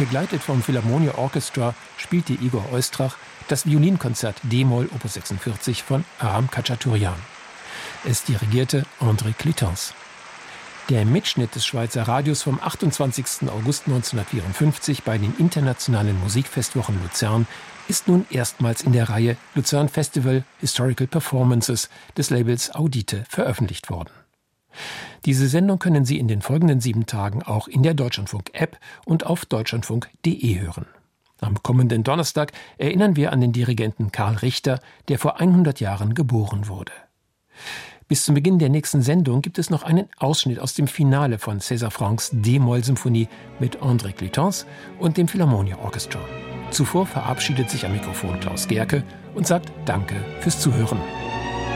Begleitet vom Philharmonia Orchestra spielte Igor Oistrach das Violinkonzert d-Moll Op. 46 von Aram Khachaturian. Es dirigierte André Clitens. Der Mitschnitt des Schweizer Radios vom 28. August 1954 bei den Internationalen Musikfestwochen Luzern ist nun erstmals in der Reihe Luzern Festival Historical Performances des Labels Audite veröffentlicht worden. Diese Sendung können Sie in den folgenden 7 Tagen auch in der Deutschlandfunk-App und auf deutschlandfunk.de hören. Am kommenden Donnerstag erinnern wir an den Dirigenten Karl Richter, der vor 100 Jahren geboren wurde. Bis zum Beginn der nächsten Sendung gibt es noch einen Ausschnitt aus dem Finale von César Franck's D-Moll-Symphonie mit André Clitens und dem Philharmonia Orchestra. Zuvor verabschiedet sich am Mikrofon Klaus Gerke und sagt Danke fürs Zuhören.